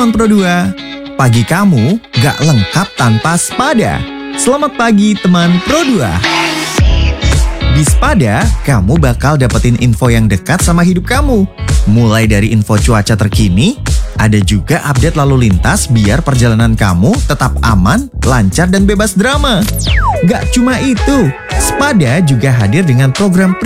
teman Pro 2. Pagi kamu gak lengkap tanpa Spada. Selamat pagi teman Pro 2. Di Spada, kamu bakal dapetin info yang dekat sama hidup kamu. Mulai dari info cuaca terkini, ada juga update lalu lintas biar perjalanan kamu tetap aman, lancar, dan bebas drama. Gak cuma itu, Spada juga hadir dengan program